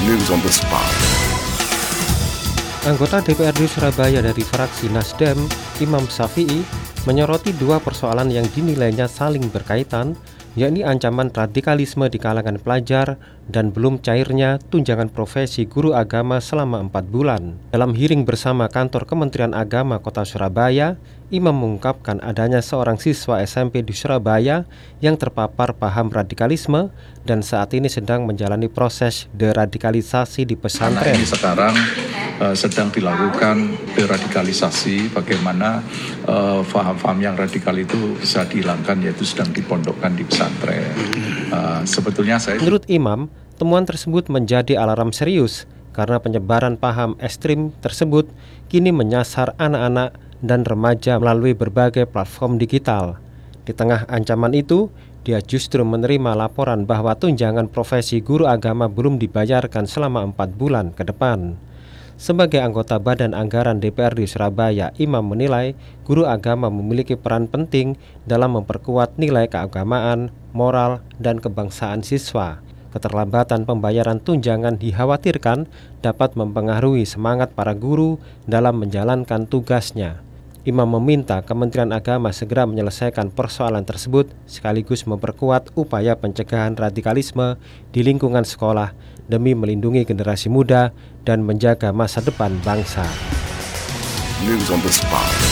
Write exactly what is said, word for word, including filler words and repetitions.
News on the spot. Anggota D P R D Surabaya dari fraksi Nasdem, Imam Syafi'i, menyoroti dua persoalan yang dinilainya saling berkaitan, yakni ancaman radikalisme di kalangan pelajar dan belum cairnya tunjangan profesi guru agama selama empat bulan. Dalam hearing bersama kantor Kementerian Agama Kota Surabaya, Imam mengungkapkan adanya seorang siswa S M P di Surabaya yang terpapar paham radikalisme dan saat ini sedang menjalani proses deradikalisasi di pesantren. Anak ini sekarang uh, sedang dilakukan deradikalisasi, bagaimana uh, faham-faham yang radikal itu bisa dihilangkan, yaitu sedang dipondokkan di pesantren. Uh, sebetulnya saya... Menurut Imam, temuan tersebut menjadi alarm serius karena penyebaran paham ekstrim tersebut kini menyasar anak-anak dan remaja melalui berbagai platform digital. Di tengah ancaman itu, dia justru menerima laporan bahwa tunjangan profesi guru agama belum dibayarkan selama empat bulan ke depan. Sebagai anggota Badan Anggaran D P R D Surabaya, Imam menilai guru agama memiliki peran penting dalam memperkuat nilai keagamaan, moral, dan kebangsaan siswa. Keterlambatan pembayaran tunjangan dikhawatirkan dapat mempengaruhi semangat para guru dalam menjalankan tugasnya. Imam meminta Kementerian Agama segera menyelesaikan persoalan tersebut sekaligus memperkuat upaya pencegahan radikalisme di lingkungan sekolah demi melindungi generasi muda dan menjaga masa depan bangsa. News on the spot.